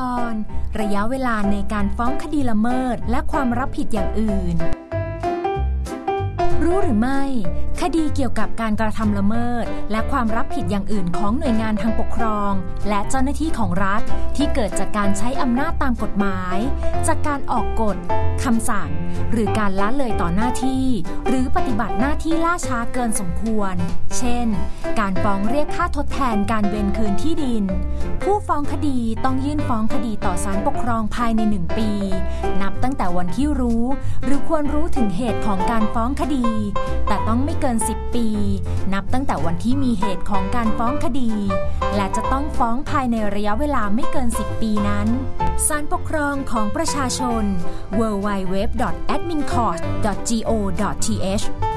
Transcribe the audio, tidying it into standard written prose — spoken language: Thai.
อนระยะเวลาในการฟ้องคดีละเมิดและความรับผิดอย่างอื่นรู้หรือไม่คดีเกี่ยวกับการกระทำละเมิดและความรับผิดอย่างอื่นของหน่วยงานทางปกครองและเจ้าหน้าที่ของรัฐที่เกิดจากการใช้อำนาจตามกฎหมายจากการออกกฎคำสั่งหรือการละเลยต่อหน้าที่หรือปฏิบัติหน้าที่ล่าช้าเกินสมควรเช่นการฟ้องเรียกค่าทดแทนการเวรคืนที่ดินผู้ฟ้องคดีต้องยื่นฟ้องคดีต่อศาลปกครองภายใน1 ปีนับตั้งแต่วันที่รู้หรือควรรู้ถึงเหตุของการฟ้องคดีแต่ต้องไม่เกิน10 ปีนับตั้งแต่วันที่มีเหตุของการฟ้องคดีและจะต้องฟ้องภายในระยะเวลาไม่เกิน10 ปีนั้นศาลปกครองของประชาชน www.admincourt.go.th